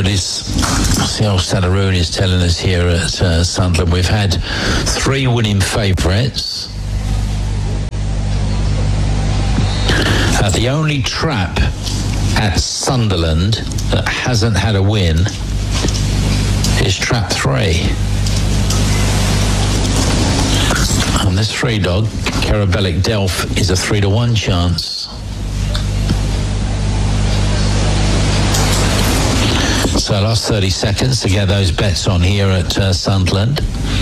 road is, the old Stadaroon is telling us here at Sunderland. We've had 3 winning favourites. The only trap at Sunderland that hasn't had a win is trap 3. And this 3 dog, Carabelic Delph, is a 3-1 chance. So last 30 seconds to get those bets on here at Sunderland.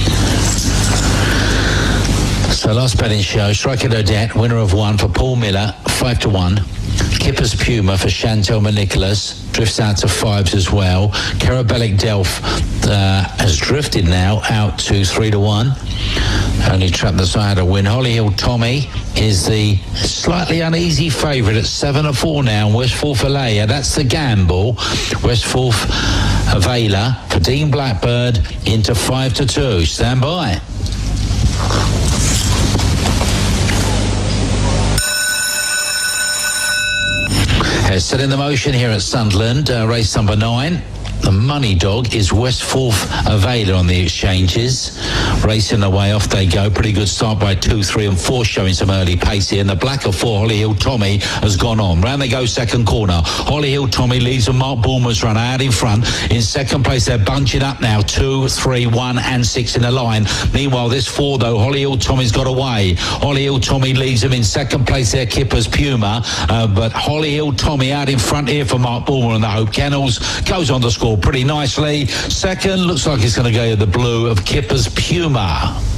So last betting show, Striker Odette, winner of 1 for Paul Miller, 5-1. Kipper's Puma for Chantel Nicholas, drifts out to 5s as well. Carabelic Delph has drifted now out to 3-1. Only trap that's had a win. Hollyhill Tommy is the slightly uneasy favourite at 7-4 now. And Westforth Alea, that's the gamble. Westforth Avela for Dean Blackbird into 5-2. Stand by. Set in the motion here at Sunderland, race number 9. The money dog is Westforth Avela on the exchanges. Racing away, off they go. Pretty good start by 2, 3 and 4, showing some early pace here. And the black of 4, Hollyhill Tommy, has gone on. Round they go, second corner. Hollyhill Tommy leads and Mark Bournemouth's run out in front. In second place, they're bunching up now. 2, 3, 1 and 6 in the line. Meanwhile, this 4 though, Hollyhill Tommy's got away. Hollyhill Tommy leads them in second place there, Kipper's Puma. But Hollyhill Tommy out in front here for Mark Bournemouth and the Hope Kennels. Goes on to score pretty nicely. Second, looks like it's going to go to the blue of Kipper's Puma.